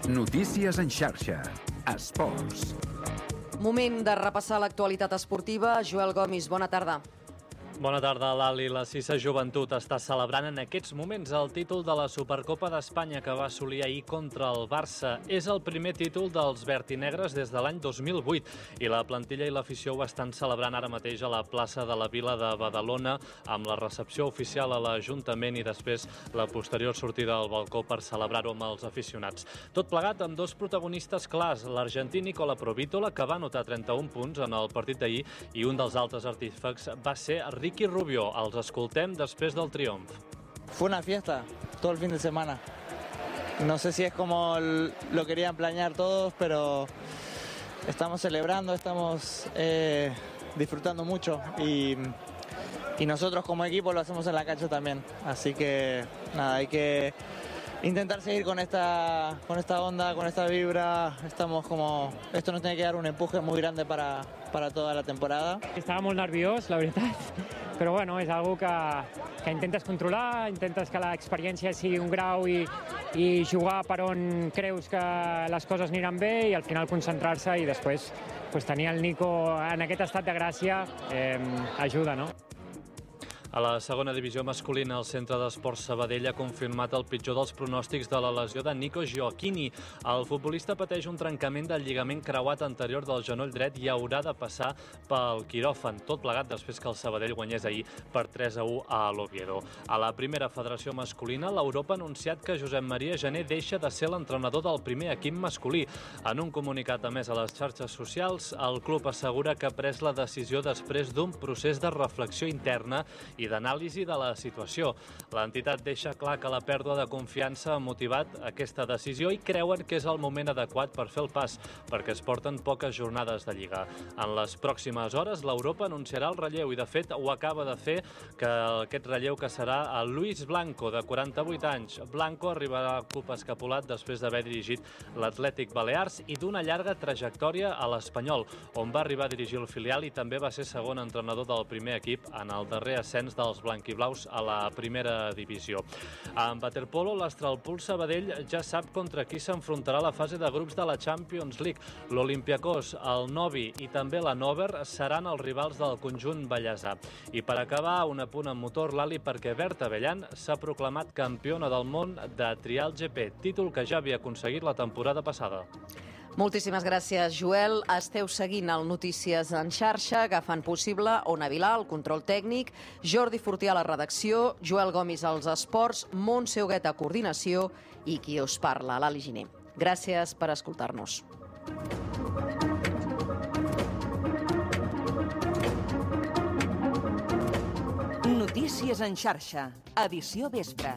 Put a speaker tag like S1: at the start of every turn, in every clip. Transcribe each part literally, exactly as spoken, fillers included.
S1: Notícies en xarxa. Esports.
S2: Moment de repassar l'actualitat esportiva. Joel Gomis, bona tarda.
S3: Bona tarda, Lali. La Cisa Joventut està celebrant en aquests moments el títol de la Supercopa d'Espanya que va assolir ahir contra el Barça. És el primer títol dels vertinegres des de l'any dos mil vuit i la plantilla i l'afició ho estan celebrant ara mateix a la plaça de la Vila de Badalona amb la recepció oficial a l'Ajuntament i després la posterior sortida al balcó per celebrar-ho amb els aficionats. Tot plegat amb dos protagonistes clars, l'argentí Nicola Provítola, que va anotar trenta-un punts en el partit d'ahir, i un dels altres artífecs va ser Ricky Rubio. Els escoltem després del triomf.
S4: Fue una fiesta todo el fin de semana. No sé si es como lo querían planear todos, pero estamos celebrando, estamos eh, disfrutando mucho y, y nosotros como equipo lo hacemos en la cancha también. Así que nada, hay que intentar seguir con esta, con esta onda, con esta vibra. Estamos como, esto nos tiene que dar un empuje muy grande para, para toda la temporada.
S5: Estàvem molt nerviós, la veritat, però bueno, és algo que, que intentes controlar, intentes que l'experiència sigui un grau i, i jugar per on creus que les coses aniran bé i al final concentrar-se i després pues, tenir el Nico en aquest estat de gràcia eh, ajuda, no?
S3: A la segona divisió masculina, el Centre d'Esports Sabadell ha confirmat el pitjor dels pronòstics de la lesió de Nico Gioacchini. El futbolista pateix un trencament del lligament creuat anterior del genoll dret i haurà de passar pel quiròfan. Tot plegat després que el Sabadell guanyés ahir per tres a u a l'Oviedo. A la primera federació masculina, l'Europa ha anunciat que Josep Maria Jané deixa de ser l'entrenador del primer equip masculí. En un comunicat emès a les xarxes socials, el club assegura que ha pres la decisió després d'un procés de reflexió interna i i d'anàlisi de la situació. L'entitat deixa clar que la pèrdua de confiança ha motivat aquesta decisió i creuen que és el moment adequat per fer el pas, perquè es porten poques jornades de Lliga. En les pròximes hores, l'Europa anunciarà el relleu i, de fet, ho acaba de fer que aquest relleu que serà el Luis Blanco, de quaranta-vuit anys. Blanco arribarà al club escapulat després d'haver dirigit l'Atlètic Balears i d'una llarga trajectòria a l'Espanyol, on va arribar a dirigir el filial i també va ser segon entrenador del primer equip en el darrer ascens dels blanquiblaus a la primera divisió. En waterpolo, l'Astralpool Sabadell ja sap contra qui s'enfrontarà a la fase de grups de la Champions League. L'Olympiacos, el Novi i també la Nover seran els rivals del conjunt ballesà. I per acabar, un apunt en motor, Lali, perquè Berta Bellan s'ha proclamat campiona del món de trial G P, títol que ja havia aconseguit la temporada passada.
S2: Moltíssimes gràcies, Joel. Esteu seguint el Notícies en xarxa, que fan possible Ona Vilà, el control tècnic, Jordi Fortià a la redacció, Joel Gomis als esports, Montse Huguet a coordinació i qui us parla, Lali Giner. Gràcies per escoltar-nos.
S6: Notícies en xarxa, edició vespre.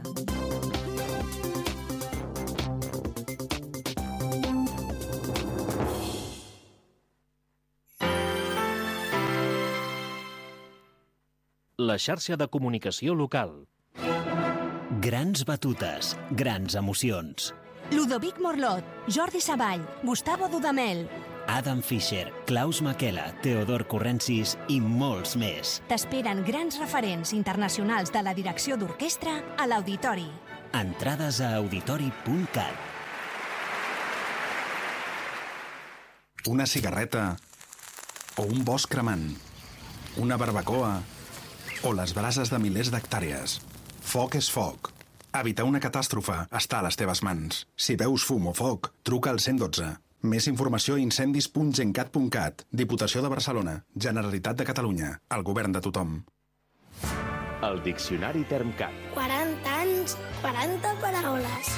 S7: La xarxa de comunicació local.
S8: Grans batutes, grans emocions.
S9: Ludovic Morlot, Jordi Savall, Gustavo Dudamel,
S8: Adam Fischer, Klaus Makela, Teodor Corrensis i molts més.
S9: T'esperen grans referents internacionals de la direcció d'orquestra a l'Auditori.
S8: Entrades a auditori punt cat.
S10: Una cigarreta o un bosc cremant, una barbacoa o les brases de milers d'hectàrees. Foc és foc. Evitar una catàstrofe està a les teves mans. Si veus fum o foc, truca al cent i dotze. Més informació a incendis punt gencat punt cat. Diputació de Barcelona. Generalitat de Catalunya. El govern de tothom.
S7: El Diccionari Termcat.
S11: quaranta anys, quaranta paraules.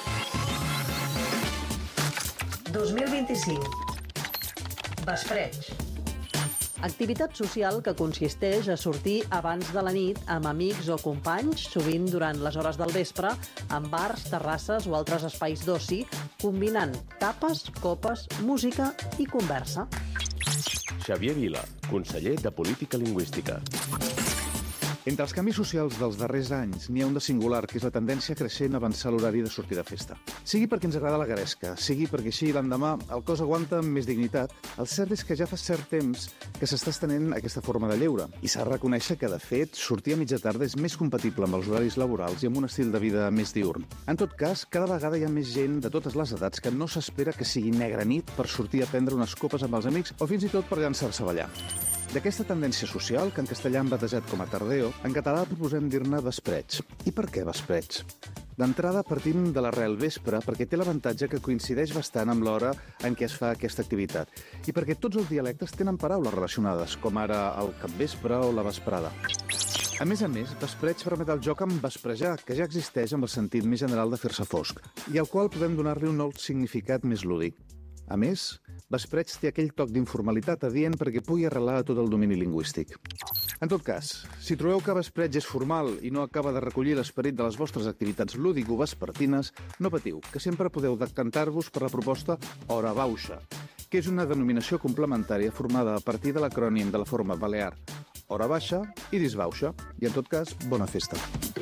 S12: dos mil vint-i-cinc. Vespreig. Activitat social que consisteix a sortir abans de la nit amb amics o companys, sovint durant les hores del vespre, en bars, terrasses o altres espais d'oci, combinant tapes, copes, música i conversa.
S7: Xavier Vila, conseller de Política Lingüística.
S13: Entre els canvis socials dels darrers anys n'hi ha un de singular, que és la tendència creixent a avançar l'horari de sortir de festa. Sigui perquè ens agrada la gresca, sigui perquè així l'endemà el cos aguanta amb més dignitat, el cert és que ja fa cert temps que s'està estenent aquesta forma de lleure. I s'ha de reconèixer que, de fet, sortir a mitja tarda és més compatible amb els horaris laborals i amb un estil de vida més diurn. En tot cas, cada vegada hi ha més gent de totes les edats que no s'espera que sigui negra nit per sortir a prendre unes copes amb els amics o fins i tot per llançar-se a ballar. D'aquesta tendència social, que en castellà han batejat com a tardeo, en català proposem dir-ne vespreig. I per què vespreig? D'entrada partim de l'arrel vespre perquè té l'avantatge que coincideix bastant amb l'hora en què es fa aquesta activitat i perquè tots els dialectes tenen paraules relacionades, com ara el capvespre o la vesprada. A més a més, vespreig permet el joc amb vesprejar, que ja existeix amb el sentit més general de fer-se fosc, i al qual podem donar-li un nou significat més lúdic. A més, vespreig té aquell toc d'informalitat adient perquè pugui arrelar a tot el domini lingüístic. En tot cas, si trobeu que vespreig és formal i no acaba de recollir l'esperit de les vostres activitats lúdico-vespertines, no patiu, que sempre podeu decantar-vos per la proposta hora bauxa, que és una denominació complementària formada a partir de l'acrònim de la forma balear hora baixa i disbauxa. I, en tot cas, bona festa.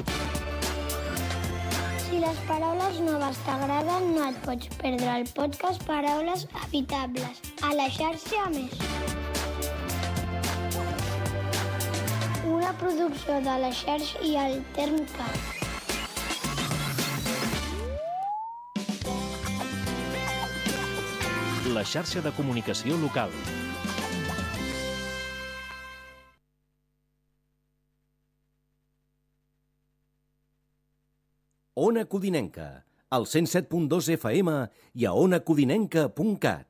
S11: Si les paraules noves t'agraden, no et pots perdre el podcast Paraules Habitables, a la xarxa Més. Una producció de la xarxa i el Termcat.
S7: La xarxa de comunicació local.
S14: Ona Codinenca, al cent set punt dos F M i a ona codinenca punt cat.